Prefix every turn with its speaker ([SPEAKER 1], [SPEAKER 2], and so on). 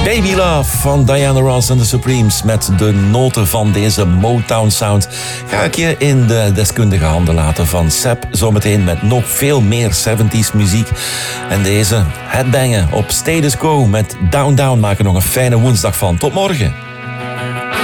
[SPEAKER 1] Baby Love van Diana Ross en de Supremes. Met de noten van deze Motown sound ga ik je in de deskundige handen laten van Seb. Zometeen met nog veel meer 70s muziek. En deze headbangen op Status Quo met Down Down maken nog een fijne woensdag van. Tot morgen.